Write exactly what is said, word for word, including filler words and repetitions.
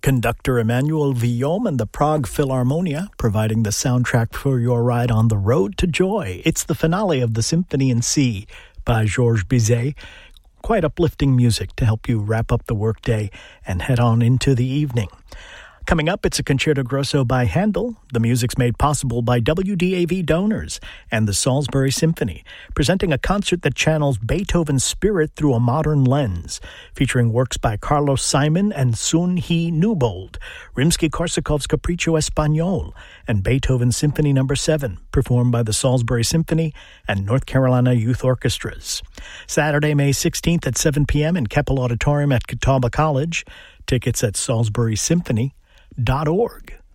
Conductor Emmanuel Villaume and the Prague Philharmonia, providing the soundtrack for your ride on the road to joy. It's the finale of the Symphony in C by Georges Bizet. Quite uplifting music to help you wrap up the workday and head on into the evening. Coming up, it's a Concerto Grosso by Handel. The music's made possible by W D A V donors and the Salisbury Symphony, presenting a concert that channels Beethoven's spirit through a modern lens, featuring works by Carlos Simon and Sun Hee Newbold, Rimsky-Korsakov's Capriccio Espagnol, and Beethoven's Symphony Number seven, performed by the Salisbury Symphony and North Carolina Youth Orchestras. Saturday, May sixteenth at seven p.m. in Keppel Auditorium at Catawba College. Tickets at salisbury symphony dot org.